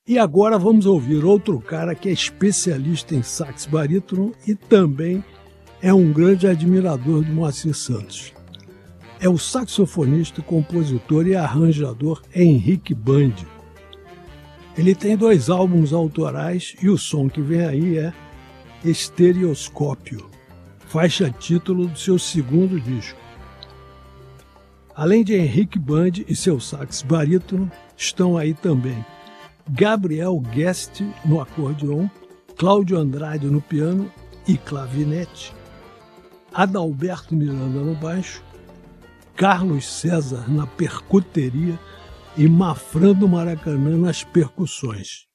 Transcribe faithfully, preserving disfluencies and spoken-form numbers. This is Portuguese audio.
E agora vamos ouvir outro cara que é especialista em sax barítono e também é um grande admirador do Moacir Santos. É o saxofonista, compositor e arranjador Henrique Band. Ele tem dois álbuns autorais e o som que vem aí é Estereoscópio, faixa título do seu segundo disco. Além de Henrique Band e seu sax barítono, estão aí também Gabriel Guest no acordeon, Cláudio Andrade no piano e clavinete, Adalberto Miranda no baixo, Carlos César na percuteria e Mafran do Maracanã nas percussões.